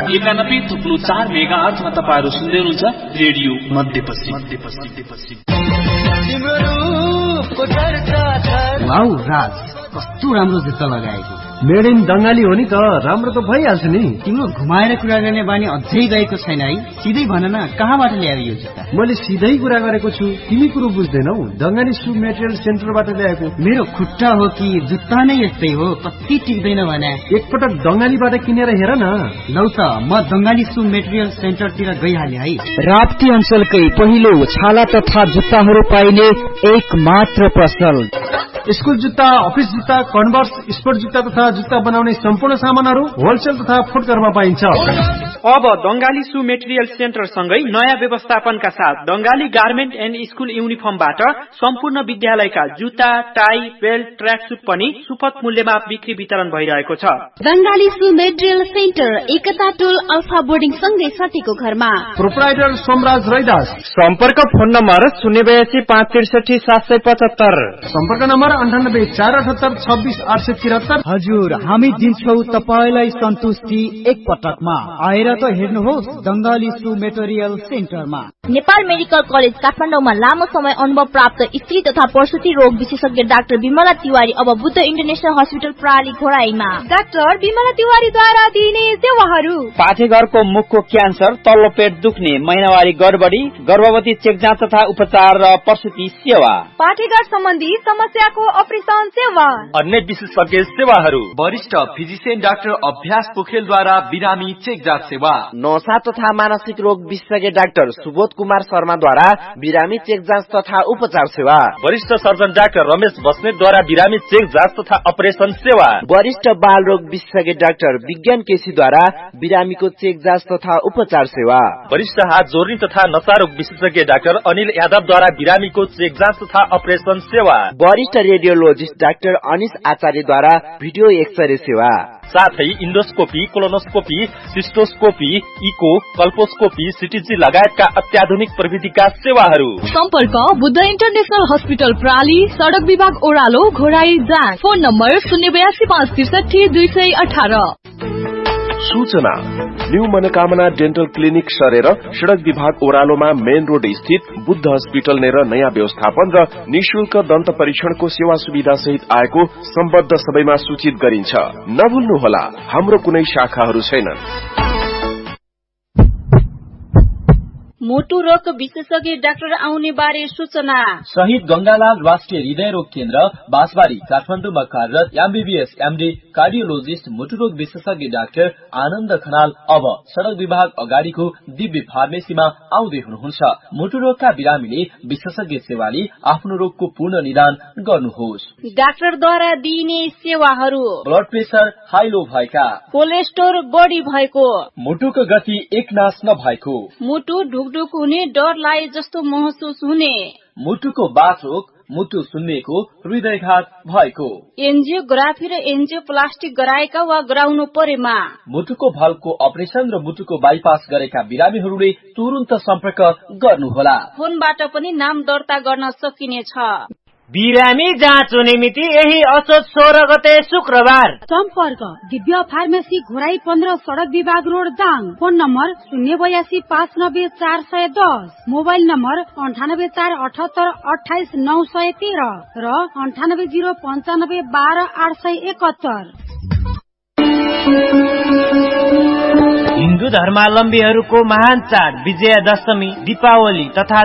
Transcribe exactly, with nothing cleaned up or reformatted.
एकानब्बे थुप्लो चार मेगा आठमा तपाईँहरू सुन्दै हुनुहुन्छ रेडियो मध्यपश्चिम मध्यपश्चिम। वाउ राज, कस्तो राम्रो जुत्ता लगाएको। मेड इन बंगाली हो नि त, राम्रो त भइहाल्छ नि। तिम्रो घुमाएर कुरा गर्ने बानी अझै गएको छैन है? सिधै भन न, कहाँबाट ल्यायो यो जुत्ता? मैले सिधै कुरा गरेको छु, तिमी कुरो बुझ्दैनौ। दंगाली सु मेटेरियल सेन्टरबाट ल्याएको। मेरो खुट्टा हो कि जुत्ता नै यस्तै हो, कति टिक्दैन भने। एकपटक दंगालीबाट किनेर हेर न। लौ त, म दंगाली सु मेटेरियल सेन्टरतिर गइहालेँ है। राप्ती अञ्चलकै पहिलो छाला तथा जुत्ताहरू पाइने एक मात्र पसल। स्कुल जुत्ता, अफिस जुत्ता, कन्भर्स, स्पोर्ट जुत्ता तथा जुत्ता बनाउने सम्पूर्ण सामानहरू होलसेल तथा फुटकरमा पाइन्छ। अब दंगाली सु मेटेरियल सेन्टर सँगै नयाँ व्यवस्थापनका साथ दंगाली गार्मेन्ट एन्ड स्कुल युनिफर्मबाट सम्पूर्ण विद्यालयका जुत्ता, टाई, बेल्ट, ट्र्याक सुट पनि सुपथ मूल्यमा बिक्री वितरण भइरहेको छ। दंगाली सु मेटेरियल सेन्टर एकता टोल अल्फा बोर्डिङ सँगै सटीको घरमा। प्रोप्राइटर सोमराज रैदास। सम्पर्क फोन नम्बर शून्य बयासी पाँच त्रिसठी सात सय पचहत्तर। सम्पर्क नम्बर अन्ठानब्बे चार अठहत्तर छब्बिस आठ सय तिहत्तर। हजुर, हामी दिन्छौ तपाईलाई सन्तुष्टि एक पटकमा। आएर त हेर्नुहोस् दंगाली सु मेटेरियल सेन्टरमा। नेपाल मेडिकल कलेज काठमाडौँमा लामो समय अनुभव प्राप्त स्त्री तथा प्रसुति रोग विशेषज्ञ डाक्टर विमला तिवारी अब Buddha international hospital प्राली घोडाईमा। Doctor Bimala तिवारीद्वारा दिइने सेवाहरू: पाठेघरको मुखको क्यान्सर, तल्लो पेट दुख्ने, महिनावारी गडबडी, गर्भवती चेक जाँच तथा उपचार र प्रसुति सेवा, पाठेघर सम्बन्धी समस्याको अपरेसन सेवा, अन्य विशेषज्ञ सेवाहरू, वरिष्ठ फिजिसियन डाक्टर अभ्यास पोखरेलद्वारा बिरामी चेक जाँच सेवा, नशा तथा मानसिक रोग विशेषज्ञ डाक्टर सुबोध कुमार शर्माद्वारा बिरामी चेक जाँच तथा उपचार सेवा, वरिष्ठ सर्जन डाक्टर रमेश बस्नेतद्वारा बिरामी चेक जाँच तथा अपरेसन सेवा, वरिष्ठ बाल रोग विशेषज्ञ डाक्टर विज्ञान केसीद्वारा बिरामीको चेक जाँच तथा उपचार सेवा, वरिष्ठ हात जोर्नी तथा नशा रोग विशेषज्ञ डाक्टर अनिल यादवद्वारा बिरामीको चेक जाँच तथा अपरेसन सेवा, वरिष्ठ रेडियोलोजिस्ट डाक्टर अनिश आचार्यद्वारा भिडियो एक्सरे सेवा, साथै इन्डोस्कोपी, कोलोनोस्कोपी, सिस्टोस्कोपी, इको, कल्पोस्कोपी, सिटीजी लगायतका अत्याधुनिक प्रविधिका सेवाहरू। सम्पर्क बुद्ध इन्टरनेशनल हस्पिटल प्राली, सडक विभाग ओह्रालो, घोडाई जाँच। फोन नम्बर शून्य बयासी पाँच त्रिसठी दुई सय अठार। सूचना: न्यू मनोकामना डेन्टल क्लिनिक सरेर सड़क विभाग ओह्रालोमा मेन रोड स्थित बुद्ध हस्पिटल नेर नयाँ व्यवस्थापन र निशुल्क दन्त परीक्षणको सेवा सुविधा सहित आएको सम्बद्ध सबैमा सूचित गरिन्छ। नभुल्नुहोला, हाम्रो कुनै शाखाहरू छैनन्। मोटु रोग विशेषज्ञ डाक्टर आउने बारे सूचना: शहीद गंगालाल राष्ट्रिय हृदय रोग केन्द्र बाँसबारी काठमाडौँमा कार्यरत एमबीबीएस एमडी कार्डियोलोजिस्ट मोटु रोग विशेषज्ञ डाक्टर आनन्द खनाल अब सड़क विभाग अगाडिको दिव्य फार्मेसीमा आउँदै हुनुहुन्छ। मोटु रोगका बिरामीले विशेषज्ञ सेवाले आफ्नो रोगको पूर्ण निदान गर्नुहोस्। डाक्टरद्वारा दिइने सेवाहरू: ब्लड प्रेसर हाई लो भएका, कोलेस्ट्रोल बढी भएको, मुटुको गति एकनास नभएको, मुटु ढुकढुक हुने, डर लागे जस्तो महसुस हुने, मुटुको बाथ रोग, मुटु सुन्निएको, हृदयघात भएको, एन्जियोग्राफी र एन्जियोप्लास्टिक गराएका वा गराउनु परेमा, मुटुको भल्को अपरेसन र मुटुको बाइपास गरेका बिरामीहरूले तुरुन्त सम्पर्क गर्नुहोला। फोनबाट पनि नाम दर्ता गर्न सकिनेछ। बिरामी जाँच हुने मिति यही असोज सोह्र गते शुक्रबार। सम्पर्क दिव्य फार्मेसी घोराई पन्ध्र सड़क विभाग रोड दाङ। फोन नम्बर शून्य बयासी पाँच नब्बे चार सय दस, मोबाइल नम्बर अन्ठानब्बे चार अठहत्तर अठाइस नौ सय तेह्र र अन्ठानब्बे जिरो पन्चानब्बे बाह्र आठ सय एकहत्तर। हिन्दू धर्मावलम्बीहरूको महान चाड विजयादशमी, दीपावली तथा